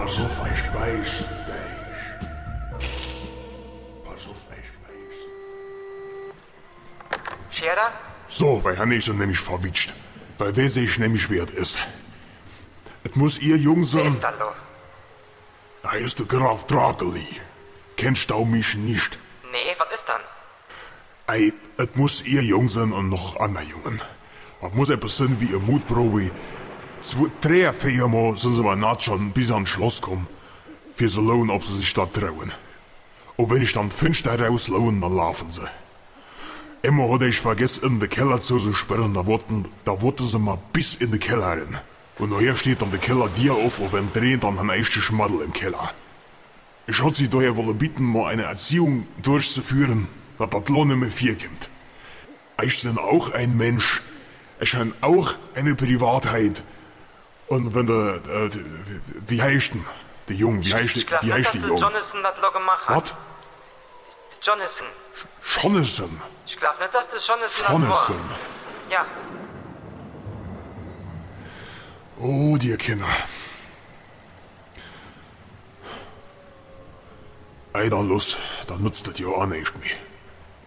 Pass auf, ich weiß dich. Pass auf, ich weiß. Scherer? So, weil Herr ist nämlich verwitscht. Weil wer sich nämlich wert ist. Es muss ihr Jung Wer sein. ist da lo? Da ist der Graf Drakeli. Kennst du mich nicht? Nee, was ist dann? Ey, es muss ihr Jung sein und noch andere Jungen. Es muss etwas sein wie eine Mutprobe. 3, 4 Mal sind sie mal naht schon bis ans Schloss kommen. Für so lohnen, ob sie sich da trauen. Und wenn ich dann 5 da rauslohnen, dann laufen sie. Immer hatte ich vergessen, in den Keller zu sperren, da wollten sie mal bis in den Keller rein. Und nachher steht dann der Keller dir auf und wenn drehen dann ein echter Schmaddel im Keller. Ich hatte sie daher wollen bitten, mal eine Erziehung durchzuführen, dass das Lohn nicht mehr 4 kommt. Ich bin auch ein Mensch. Ich habe auch eine Privatheit. Und wenn wie heißt denn? Der Junge, wie heißt Ich glaub der nicht, dass Junge? Jonathan das lo gemacht hat. Was? Jonathan. Jonathan. Ich glaub nicht, dass das Jonathan das Jonathan. war. Ja. Oh, die Kinder. Eider los, dann nutzt das ja auch nicht mehr.